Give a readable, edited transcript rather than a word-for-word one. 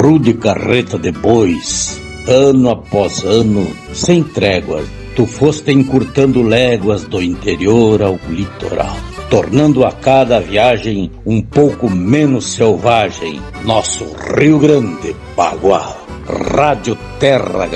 rude carreta de bois, ano após ano, sem tréguas, tu foste encurtando léguas do interior ao litoral, tornando a cada viagem um pouco menos selvagem nosso Rio Grande Bagual. Rádio Terra